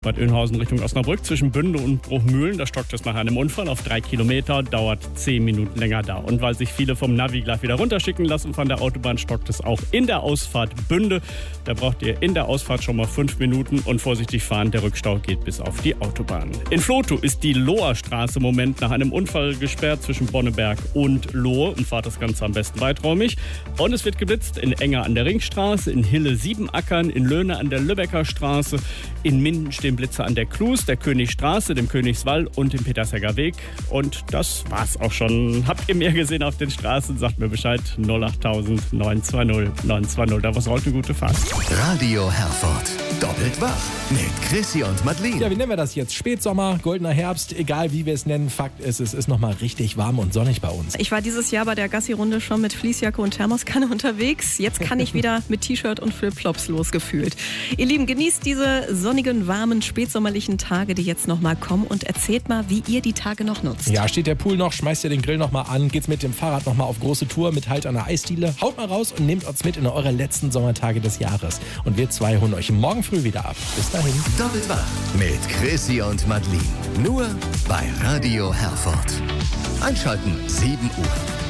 Bad Oeynhausen Richtung Osnabrück zwischen Bünde und Bruchmühlen. Da stockt es nach einem Unfall auf 3 Kilometer, dauert 10 Minuten länger da. Und weil sich viele vom Navi gleich wieder runterschicken lassen von der Autobahn, stockt es auch in der Ausfahrt Bünde. Da braucht ihr in der Ausfahrt schon mal 5 Minuten und vorsichtig fahren. Der Rückstau geht bis auf die Autobahn. In Vlotho ist die Loher Straße im Moment nach einem Unfall gesperrt zwischen Bonneberg und Lohe und fahrt das Ganze am besten weiträumig. Und es wird geblitzt in Enger an der Ringstraße, in Hille Siebenackern, in Löhne an der Lübecker Straße, in Minden stehen Blitzer an der Klus, der Königstraße, dem Königswall und dem Petersegger Weg. Und das war's auch schon. Habt ihr mehr gesehen auf den Straßen? Sagt mir Bescheid. 08000 920 920. Da war's heute eine gute Fahrt. Radio Herford. Doppelt wach mit Chrissy und Madeleine. Ja, wie nennen wir das jetzt? Spätsommer, goldener Herbst, egal wie wir es nennen. Fakt ist, es ist nochmal richtig warm und sonnig bei uns. Ich war dieses Jahr bei der Gassi-Runde schon mit Fließjacke und Thermoskanne unterwegs. Jetzt kann ich wieder mit T-Shirt und Flipflops losgefühlt. Ihr Lieben, genießt diese sonnigen, warmen, spätsommerlichen Tage, die jetzt nochmal kommen und erzählt mal, wie ihr die Tage noch nutzt. Ja, steht der Pool noch, schmeißt ihr den Grill nochmal an, geht's mit dem Fahrrad nochmal auf große Tour mit Halt an der Eisdiele. Haut mal raus und nehmt uns mit in eure letzten Sommertage des Jahres. Und wir zwei holen euch morgen früh wieder ab. Bis dahin. Doppelt wach mit Chrissy und Madeleine. Nur bei Radio Herford. Einschalten 7 Uhr.